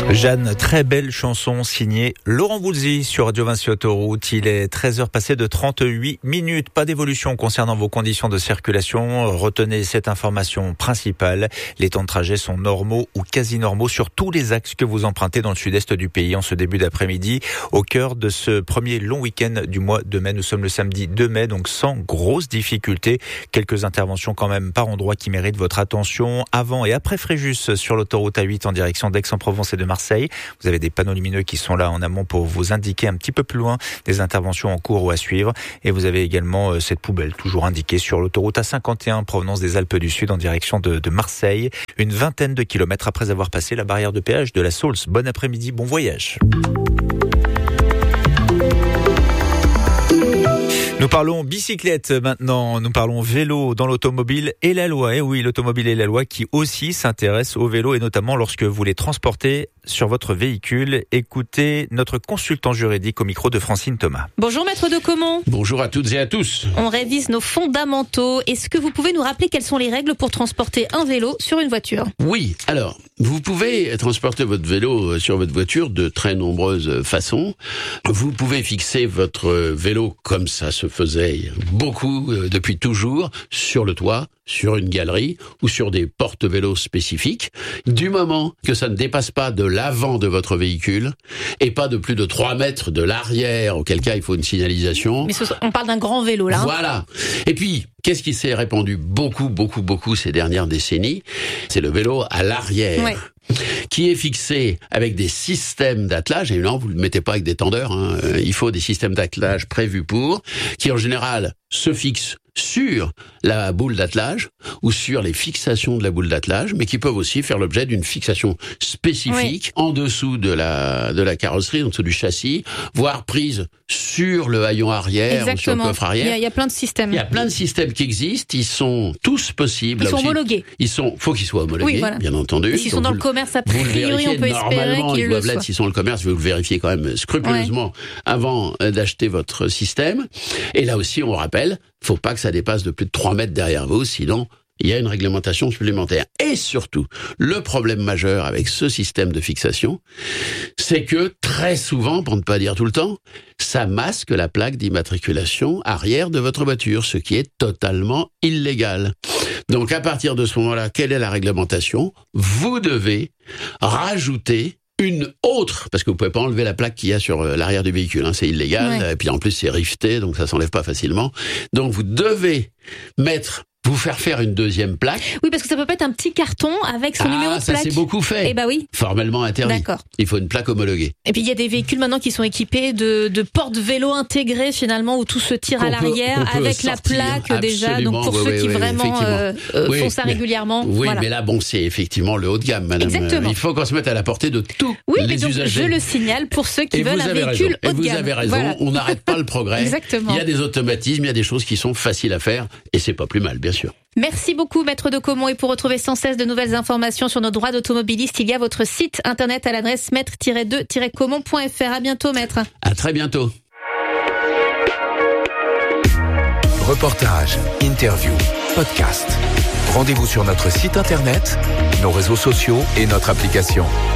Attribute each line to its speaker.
Speaker 1: Jeanne, très belle chanson signée Laurent Voulzy sur Radio Vinci Autoroute. Il est 13h passé de 38 minutes. Pas d'évolution concernant vos conditions de circulation. Retenez cette information principale. Les temps de trajet sont normaux ou quasi normaux sur tous les axes que vous empruntez dans le sud-est du pays en ce début d'après-midi. Au cœur de ce premier long week-end du mois de mai. Nous sommes le samedi 2 mai, donc sans grosses difficultés. Quelques interventions quand même par endroit qui méritent votre attention. Avant et après Fréjus sur l'autoroute A8 en direction d'Aix-en-Provence et de Marseille. Vous avez des panneaux lumineux qui sont là en amont pour vous indiquer un petit peu plus loin des interventions en cours ou à suivre. Et vous avez également cette poubelle toujours indiquée sur l'autoroute A51 provenance des Alpes du Sud en direction de Marseille. Une vingtaine de kilomètres après avoir passé la barrière de péage de la Saulce. Bon après-midi, bon voyage. Nous parlons bicyclette maintenant, nous parlons vélo dans l'automobile et la loi. Et oui, l'automobile et la loi qui aussi s'intéressent au vélo et notamment lorsque vous les transportez sur votre véhicule. Écoutez notre consultant juridique au micro de Francine Thomas.
Speaker 2: Bonjour maître de Caumont.
Speaker 3: Bonjour à toutes et à tous.
Speaker 2: On révise nos fondamentaux. Est-ce que vous pouvez nous rappeler quelles sont les règles pour transporter un vélo sur une voiture ?
Speaker 3: Oui, alors, vous pouvez transporter votre vélo sur votre voiture de très nombreuses façons. Vous pouvez fixer votre vélo comme ça se faisait beaucoup depuis toujours, sur le toit, sur une galerie ou sur des porte-vélos spécifiques, du moment que ça ne dépasse pas de l'avant de votre véhicule et pas de plus de 3 mètres de l'arrière, auquel cas il faut une signalisation.
Speaker 2: Mais on parle d'un grand vélo là.
Speaker 3: Voilà. Et puis, qu'est-ce qui s'est répandu beaucoup ces dernières décennies ? C'est le vélo à l'arrière. Ouais. Qui est fixé avec des systèmes d'attelage, et non, vous ne le mettez pas avec des tendeurs, il faut des systèmes d'attelage prévus pour, qui en général se fixent sur la boule d'attelage ou sur les fixations de la boule d'attelage, mais qui peuvent aussi faire l'objet d'une fixation spécifique en dessous de la carrosserie, en dessous du châssis, voire prise sur le haillon arrière ou sur le coffre arrière.
Speaker 2: Il y a plein de systèmes.
Speaker 3: Il y a plein de systèmes qui existent, ils sont tous possibles.
Speaker 2: Ils sont homologués.
Speaker 3: Faut qu'ils soient homologués, bien entendu.
Speaker 2: Et s'ils sont dans le commerce, a priori, on peut espérer qu'ils le soient.
Speaker 3: S'ils sont dans le commerce, vous le vérifiez quand même scrupuleusement avant d'acheter votre système. Et là aussi, on rappelle, faut pas que ça dépasse de plus de 3 mètres derrière vous, sinon il y a une réglementation supplémentaire. Et surtout, le problème majeur avec ce système de fixation, c'est que très souvent, pour ne pas dire tout le temps, ça masque la plaque d'immatriculation arrière de votre voiture, ce qui est totalement illégal. Donc à partir de ce moment-là, quelle est la réglementation ? Vous devez rajouter une autre, parce que vous pouvez pas enlever la plaque qu'il y a sur l'arrière du véhicule, c'est illégal, et puis en plus c'est rifté, donc ça s'enlève pas facilement. Donc vous devez vous faire faire une deuxième plaque.
Speaker 2: Oui, parce que ça peut pas être un petit carton avec son numéro de plaque.
Speaker 3: Ça c'est beaucoup fait.
Speaker 2: Eh ben oui.
Speaker 3: Formellement interdit.
Speaker 2: D'accord.
Speaker 3: Il faut une plaque homologuée.
Speaker 2: Et puis il y a des véhicules maintenant qui sont équipés de porte-vélo intégrés finalement où tout se tire à l'arrière avec la plaque déjà. Donc pour ceux qui vraiment font ça régulièrement.
Speaker 3: Oui,
Speaker 2: voilà.
Speaker 3: Mais là c'est effectivement le haut de gamme, madame.
Speaker 2: Exactement.
Speaker 3: Il faut qu'on se mette à la portée de tous les
Speaker 2: donc
Speaker 3: usagers.
Speaker 2: Je le signale pour ceux qui veulent un véhicule haut de gamme.
Speaker 3: Vous avez raison. Voilà. On n'arrête pas le progrès.
Speaker 2: Exactement.
Speaker 3: Il y a des automatismes, il y a des choses qui sont faciles à faire et c'est pas plus mal, bien sûr.
Speaker 2: Merci beaucoup, maître de Caumont. Et pour retrouver sans cesse de nouvelles informations sur nos droits d'automobiliste, il y a votre site internet à l'adresse maître-2-caumont.fr. À bientôt, maître.
Speaker 3: À très bientôt.
Speaker 4: Reportage, interview, podcast. Rendez-vous sur notre site internet, nos réseaux sociaux et notre application.